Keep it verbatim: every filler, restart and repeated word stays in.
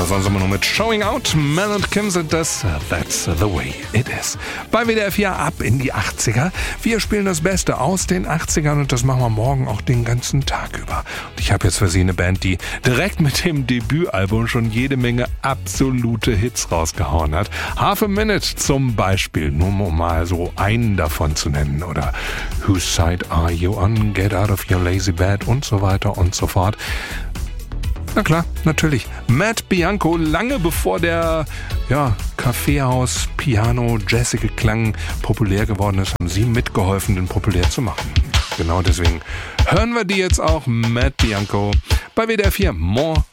sonst immer nur mit Showing Out. Mel und Kim sind das. That's the way it is. Bei W D R vier ab in die achtziger. Wir spielen das Beste aus den achtzigern und das machen wir morgen auch den ganzen Tag über. Und ich habe jetzt für Sie eine Band, die direkt mit dem Debütalbum schon jede Menge absolute Hits rausgehauen hat. Half a Minute zum Beispiel, nur um mal so einen davon zu nennen. Oder Whose Side Are You On? Get Out of Your Lazy Bed und so weiter und so fort. Na klar, natürlich. Matt Bianco, lange bevor der ja, Kaffeehaus, Piano, jazzige Klang populär geworden ist, haben sie mitgeholfen, den populär zu machen. Genau deswegen hören wir die jetzt auch, Matt Bianco, bei W D R vier More